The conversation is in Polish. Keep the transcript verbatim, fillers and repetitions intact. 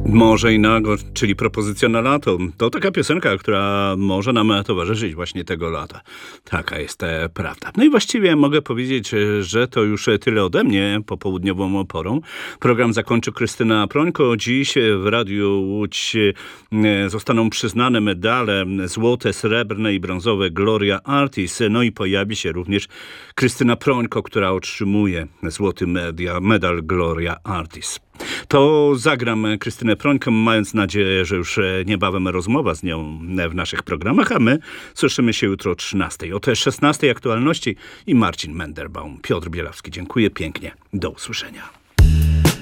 Może i nago, czyli propozycja na lato. To taka piosenka, która może nam towarzyszyć właśnie tego lata. Taka jest e, prawda. No i właściwie mogę powiedzieć, e, że to już tyle ode mnie popołudniową porą. Program zakończy Krystyna Prońko. Dziś w Radiu Łódź e, zostaną przyznane medale złote, srebrne i brązowe Gloria Artis. No i pojawi się również Krystyna Prońko, która otrzymuje złoty media, medal Gloria Artis. To zagram Krystynę Prońkę, mając nadzieję, że już niebawem rozmowa z nią w naszych programach, a my słyszymy się jutro o trzynastej. O te szesnastej aktualności i Marcin Menderbaum. Piotr Bielawski, dziękuję pięknie. Do usłyszenia.